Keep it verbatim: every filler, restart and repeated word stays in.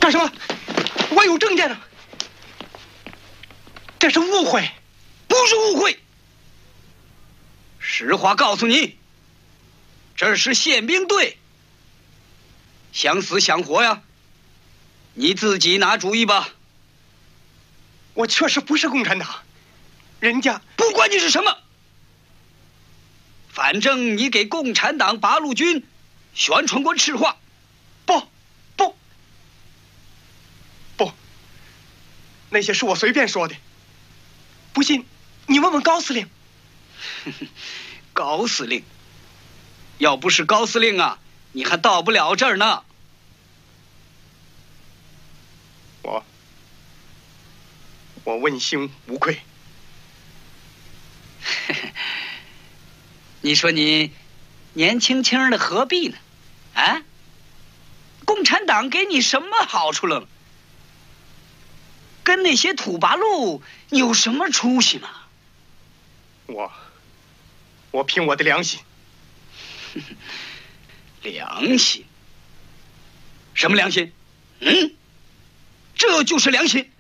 干什么？我有证件呢。这是误会。 不是误会。实话告诉你，这是宪兵队。想死想活呀，你自己拿主意吧。 我确实不是共产党，人家不管你是什么，反正你给共产党八路军宣传过赤话。 不不不，那些是我随便说的。不信你问问高司令。 高司令，要不是高司令啊，你还到不了这儿呢。 我我问心无愧。 你说你年轻轻的何必呢？啊？共产党给你什么好处了？跟那些土八路有什么出息吗？ 我我凭我的良心。 良心？什么良心？嗯，这就是良心。